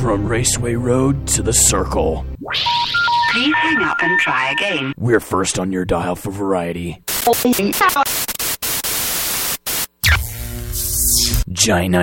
From Raceway Road to the Circle. Please hang up and try again. We're first on your dial for variety. Gina